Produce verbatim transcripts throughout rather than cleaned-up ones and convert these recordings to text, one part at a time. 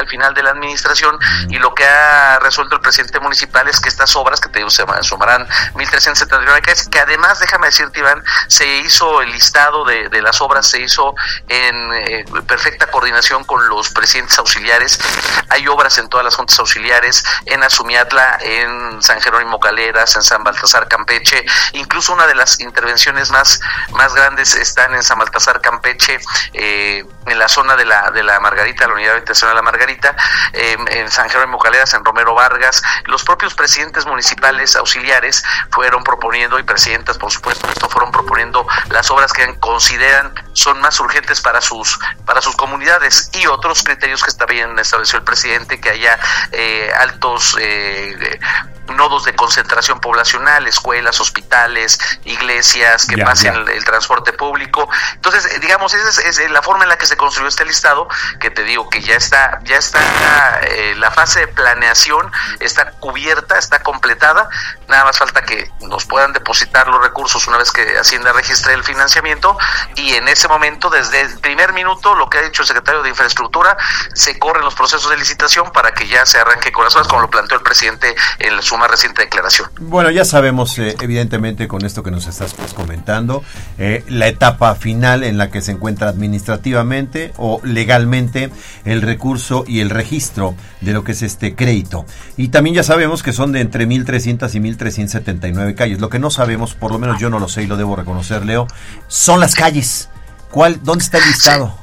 al final de la administración, y lo que ha resuelto el presidente municipal es que estas obras, que te digo, se sumarán mil trescientos setenta y nueve calles, que además, déjame decirte, Iván, se hizo el listado de, de las obras, se hizo en eh, perfecta coordinación con los presidentes auxiliares. Hay obras en todas las juntas auxiliares, en Azumiatla, en San Jerónimo Caleras, en San Baltasar Campeche, incluso una de las intervenciones más, más grandes están en San Baltasar Campeche, eh, en la zona de la, de la Margarita, la unidad habitacional de la Margarita, eh, en San Jerónimo Caleras, en Romero Vargas. Los propios presidentes municipales auxiliares fueron proponiendo, y presidentas, por supuesto, fueron proponiendo las obras que consideran son más urgentes para sus para sus comunidades, y otros criterios que también estableció el presidente, que haya eh, altos eh, nodos de concentración poblacional, escuelas, hospitales, iglesias, que ya, pasen ya. El, el transporte público. Entonces, digamos, esa es, es la forma en la que se construyó este listado, que te digo que ya está, ya está eh, la fase de planeación está cubierta, está completada. Nada más falta que nos puedan depositar los recursos una vez que Hacienda registre el financiamiento, y en ese momento, desde el primer minuto, lo que ha dicho el secretario de Infraestructura, se corren los procesos de licitación para que ya se arranque con las obras, como lo planteó el presidente en su más reciente declaración. Bueno, ya sabemos, eh, evidentemente, con esto que nos estás pues, comentando, eh, la etapa final en la que se encuentra administrativamente o legalmente el recurso y el registro de lo que es este crédito. Y también ya sabemos que son de entre mil trescientas y mil trescientas setenta y nueve calles. Lo que no sabemos, por lo menos yo no lo sé y lo debo reconocer, Leo, son las calles. ¿Cuál, dónde está el listado?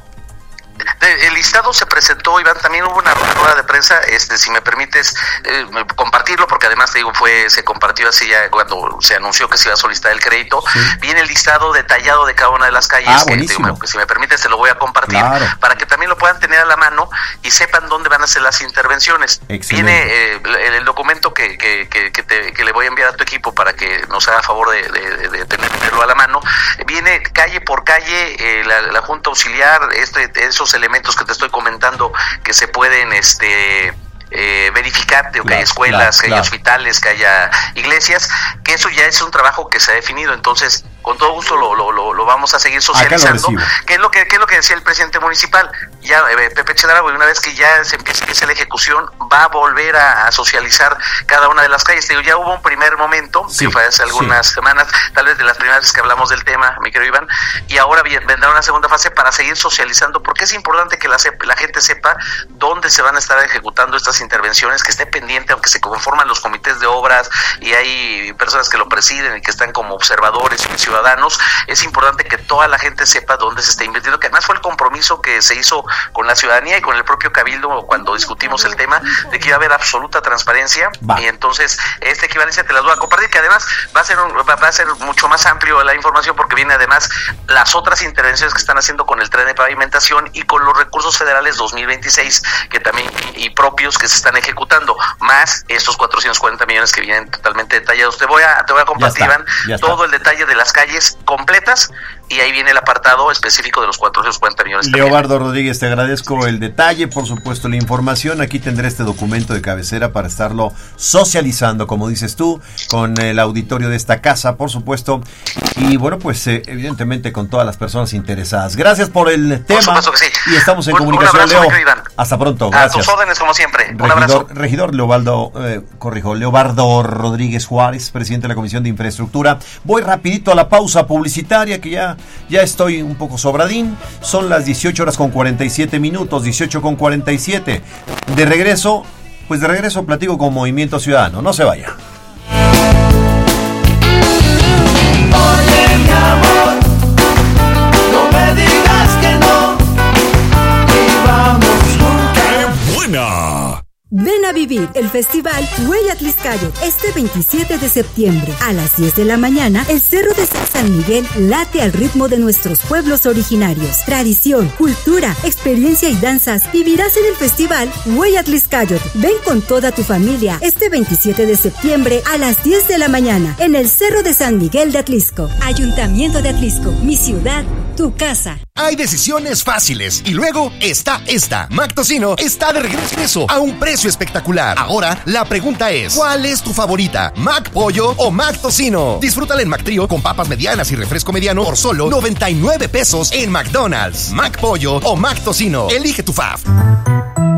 El listado se presentó, Iván, también hubo una rueda de prensa, este, si me permites eh, compartirlo, porque además te digo, fue, se compartió así ya cuando se anunció que se iba a solicitar el crédito. Sí. Viene el listado detallado de cada una de las calles, ah, que, te digo, que si me permites te lo voy a compartir, claro, para que también lo puedan tener a la mano y sepan dónde van a ser las intervenciones. Excelente. Viene eh, el, el documento que, que, que, que, te, que le voy a enviar a tu equipo para que nos haga favor de, de, de tenerlo a la mano. Viene calle por calle, eh, la, la Junta Auxiliar, este, esos elementos que te estoy comentando que se pueden este eh, verificar, que claro, hay escuelas, claro, que claro. hay hospitales, que haya iglesias, que eso ya es un trabajo que se ha definido. Entonces, con todo gusto lo, lo, lo, lo vamos a seguir socializando. ¿Qué es lo que, qué es lo que decía el presidente municipal? Ya eh, Pepe Chedraui, una vez que ya se empiece, empiece la ejecución, va a volver a, a socializar cada una de las calles. Te digo, ya hubo un primer momento, sí, que fue hace algunas sí. semanas, tal vez de las primeras veces que hablamos del tema, mi querido Iván, y ahora bien, vendrá una segunda fase para seguir socializando, porque es importante que la, la gente sepa dónde se van a estar ejecutando estas intervenciones, que esté pendiente, aunque se conforman los comités de obras y hay personas que lo presiden y que están como observadores y ciudadanos. Es importante que toda la gente sepa dónde se está invirtiendo, que además fue el compromiso que se hizo con la ciudadanía y con el propio Cabildo cuando discutimos el tema, de que iba a haber absoluta transparencia. Va. Y entonces esta equivalencia te las voy a compartir, que además va a ser un, va a ser mucho más amplio la información, porque viene además las otras intervenciones que están haciendo con el tren de pavimentación y con los recursos federales dos mil veintiséis que también y, y propios que se están ejecutando, más estos cuatrocientos cuarenta millones que vienen totalmente detallados. Te voy a te voy a compartir, Iván, todo el detalle de las calles completas, y ahí viene el apartado específico de los cuatrocientos cuarenta millones. Leobardo también. Rodríguez, te agradezco el detalle, por supuesto la información. Aquí tendré este documento de cabecera para estarlo socializando, como dices tú, con el auditorio de esta casa, por supuesto, y bueno, pues eh, evidentemente con todas las personas interesadas. Gracias por el tema. Por supuesto que sí. Y estamos en un, comunicación, un abrazo, Leo. Hasta pronto, gracias. A tus órdenes, como siempre. Un regidor, abrazo. Regidor Leobardo, eh, corrijo, Leobardo Rodríguez Juárez, presidente de la Comisión de Infraestructura. Voy rapidito a la pausa publicitaria, que ya, ya estoy un poco sobradín. Son las dieciocho horas con cuarenta y siete minutos, dieciocho con cuarenta y siete. De regreso, pues de regreso platico con Movimiento Ciudadano. No se vaya. Oye, mi amor, no me digas que no, y vamos juntos. ¡Qué buena! Ven a vivir el festival Huella Tliscayot este veintisiete de septiembre. A las diez de la mañana, el Cerro de San Miguel late al ritmo de nuestros pueblos originarios. Tradición, cultura, experiencia y danzas vivirás en el festival Huella Tliscayot. Ven con toda tu familia este veintisiete de septiembre a las diez de la mañana en el Cerro de San Miguel de Atlisco. Ayuntamiento de Atlisco, mi ciudad, tu casa. Hay decisiones fáciles y luego está esta. Mac Tocino está de regreso a un precio espectacular. Ahora la pregunta es, ¿cuál es tu favorita? ¿Mac Pollo o Mac Tocino? Disfrútala en Mac Trío con papas medianas y refresco mediano por solo noventa y nueve pesos en McDonald's. Mac Pollo o Mac Tocino. Elige tu fave.